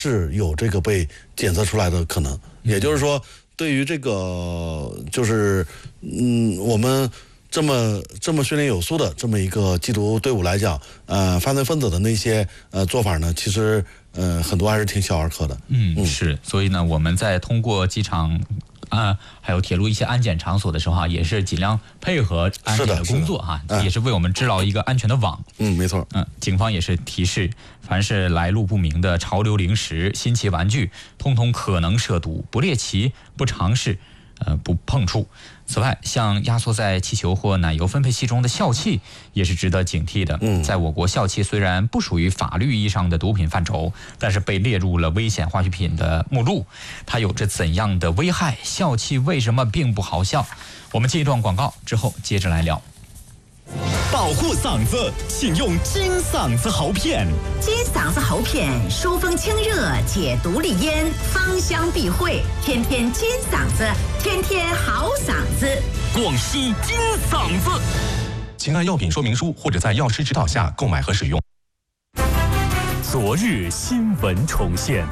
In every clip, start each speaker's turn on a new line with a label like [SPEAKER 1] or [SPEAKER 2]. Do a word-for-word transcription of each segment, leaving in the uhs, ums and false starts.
[SPEAKER 1] 是有这个被检测出来的可能。也就是说，对于这个就是嗯我们这么这么训练有素的这么一个缉毒队伍来讲，呃，犯罪分子的那些呃做法呢，其实呃很多还是挺小儿科的。
[SPEAKER 2] 嗯，嗯是，所以呢，我们在通过机场啊、呃，还有铁路一些安检场所的时候啊，也是尽量配合安检的工作哈、啊，也是为我们织牢一个安全的网。
[SPEAKER 1] 嗯，没错。
[SPEAKER 2] 嗯，警方也是提示，凡是来路不明的潮流零食、新奇玩具，通通可能涉毒，不猎奇、不尝试，呃，不碰触。此外，像压缩在气球或奶油分配器中的笑气，也是值得警惕的。
[SPEAKER 1] 嗯，
[SPEAKER 2] 在我国，笑气虽然不属于法律意义上的毒品范畴，但是被列入了危险化学品的目录。它有着怎样的危害？笑气为什么并不好笑？我们进一段广告之后，接着来聊。
[SPEAKER 3] 保护嗓子，请用金嗓子喉片。
[SPEAKER 4] 金嗓子喉片疏风清热，解毒利咽，芳香避秽，天天金嗓子，天天好嗓子。
[SPEAKER 3] 广西金嗓子，请按药品说明书或者在药师指导下购买和使用。昨日新闻重现。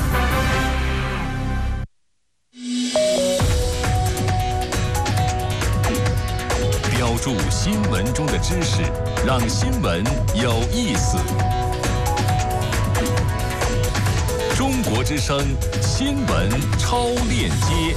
[SPEAKER 3] 标注新闻中的知识，让新闻有意思。中国之声新闻超链接。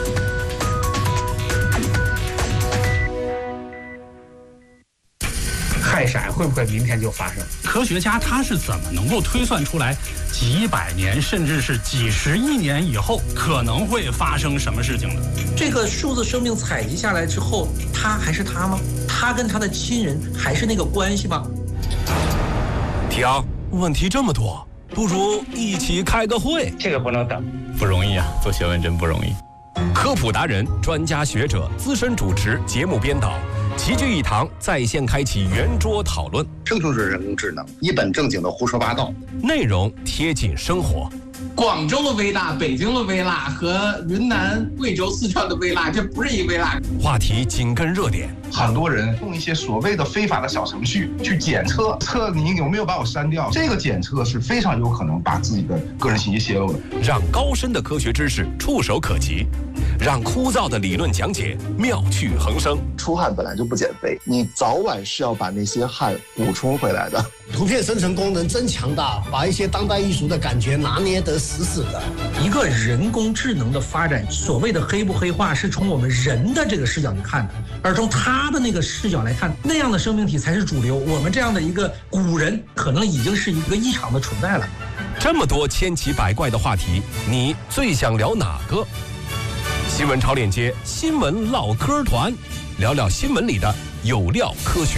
[SPEAKER 5] 氦闪会不会明天就发生？科学家他是怎么能够推算出来几百年甚至是几十亿年以后可能会发生什么事情的？
[SPEAKER 6] 这个数字生命采集下来之后，他还是他吗？他跟他的亲人还是那个关系吗？
[SPEAKER 3] 婷，问题这么多，不如一起开个会。
[SPEAKER 5] 这个不能等，
[SPEAKER 2] 不容易啊，做学问真不容易。
[SPEAKER 3] 科普达人、专家学者、资深主持、节目编导齐聚一堂，在线开启圆桌讨论。
[SPEAKER 7] 这就是人工智能，一本正经的胡说八道，
[SPEAKER 3] 内容贴近生活。
[SPEAKER 8] 广州的微辣、北京的微辣和云南、贵州、四川的微辣，这不是一微辣。
[SPEAKER 3] 话题紧跟热点，
[SPEAKER 9] 很多人用一些所谓的非法的小程序去检测，测你有没有把我删掉。这个检测是非常有可能把自己的个人信息泄露的。
[SPEAKER 3] 让高深的科学知识触手可及，让枯燥的理论讲解妙趣横生。
[SPEAKER 10] 出汗本来就不减肥，你早晚是要把那些汗补充回来的。
[SPEAKER 11] 图片生成功能真强大，把一些当代艺术的感觉拿捏得死死的。
[SPEAKER 6] 一个人工智能的发展，所谓的黑不黑化，是从我们人的这个视角去看的，而从他的那个视角来看，那样的生命体才是主流。我们这样的一个古人，可能已经是一个异常的存在了。
[SPEAKER 3] 这么多千奇百怪的话题，你最想聊哪个？新闻超链接，新闻唠嗑团，聊聊新闻里的有料科学。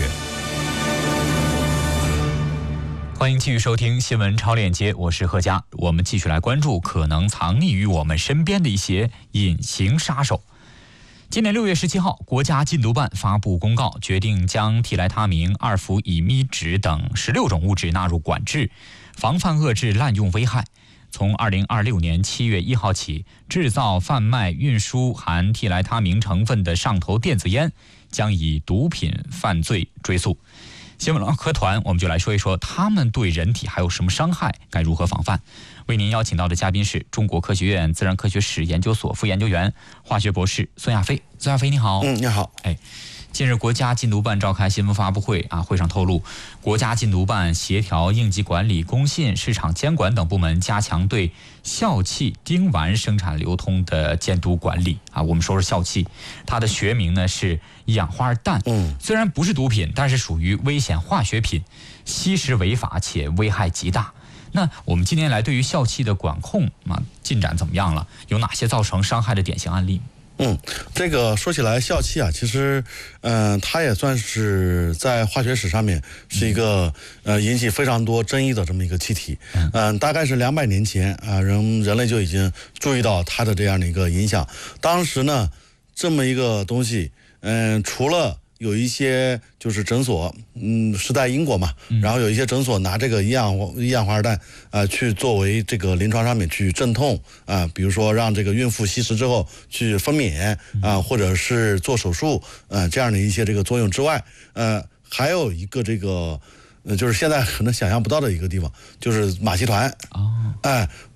[SPEAKER 2] 欢迎继续收听新闻超链接，我是贺佳。我们继续来关注可能藏匿于我们身边的一些隐形杀手。今年六月十七号，国家禁毒办发布公告，决定将替来他明、二氟乙醚酯等十六种物质纳入管制，防范遏制滥用危害。从二零二六年七月一号起，制造、贩卖、运输含替来他明成分的上头电子烟将以毒品犯罪追诉。新闻唠嗑团，我们就来说一说他们对人体还有什么伤害，该如何防范。为您邀请到的嘉宾是中国科学院自然科学史研究所副研究员、化学博士孙亚飞。孙亚飞，你好。
[SPEAKER 1] 嗯，你好。
[SPEAKER 2] 哎，近日国家禁毒办召开新闻发布会啊，会上透露，国家禁毒办协调应急管理、工信、市场监管等部门，加强对笑气、丁烷生产流通的监督管理啊。我们说说笑气，它的学名呢是一氧化二氮。
[SPEAKER 1] 嗯，
[SPEAKER 2] 虽然不是毒品，但是属于危险化学品，吸食违法且危害极大。那我们近年来对于笑气的管控啊进展怎么样了？有哪些造成伤害的典型案例？
[SPEAKER 1] 嗯，这个说起来，笑气啊，其实，嗯、呃，它也算是在化学史上面是一个呃引起非常多争议的这么一个气体。嗯、呃，大概是两百年前啊、呃，人人类就已经注意到它的这样的一个影响。当时呢，这么一个东西，嗯、呃，除了有一些就是诊所，嗯，是在英国嘛，然后有一些诊所拿这个一氧一氧化二氮啊、呃，去作为这个临床上面去镇痛啊、呃，比如说让这个孕妇吸食之后去分娩啊、呃，或者是做手术，呃，这样的一些这个作用之外，呃，还有一个这个呃，就是现在可能想象不到的一个地方，就是马戏团。
[SPEAKER 2] 哦，
[SPEAKER 1] 哎。